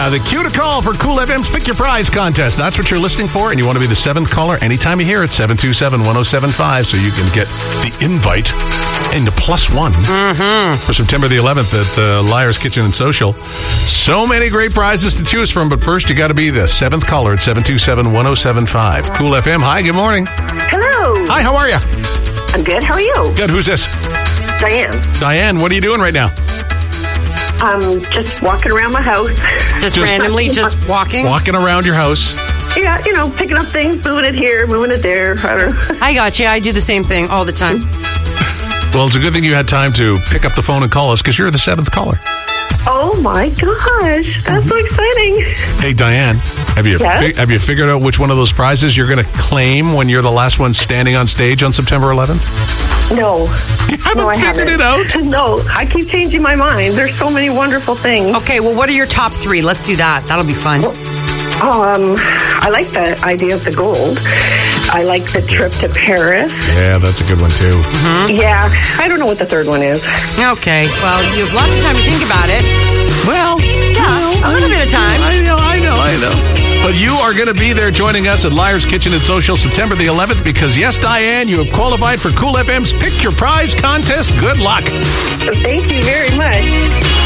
Yeah, the cue to call for Cool FM's Pick Your Prize contest. That's what you're listening for, and you want to be the 7th caller anytime you hear it, 727-1075, so you can get the invite into +1 for September the 11th at Liar's Kitchen and Social. So many great prizes to choose from, but first you got to be the 7th caller at 727-1075. Cool FM, hi, good morning. Hello. Hi, how are you? I'm good. How are you? Good, who's this? Diane. Diane, what are you doing right now? I'm just walking around my house. Just randomly, just walking? Walking around your house. Yeah, picking up things, moving it here, moving it there. I don't know. I got you. I do the same thing all the time. Well, it's a good thing you had time to pick up the phone and call us because you're the 7th caller. Oh my gosh, that's so exciting. Hey, Diane, have you Yes? have you figured out which one of those prizes you're going to claim when you're the last one standing on stage on September 11th? No. You haven't No, I figured haven't. it out? No, I keep changing my mind. There's so many wonderful things. Okay, well, what are your top 3? Let's do that. That'll be fun. I like the idea of the gold. I like the trip to Paris. Yeah, that's a good one, too. Yeah, I don't know what the third one is. Okay, well, you have lots of time to think about it. Well, Yeah, a little bit of time. I know. But you are going to be there joining us at Liar's Kitchen and Social September the 11th because, yes, Diane, you have qualified for Cool FM's Pick Your Prize contest. Good luck. Thank you very much.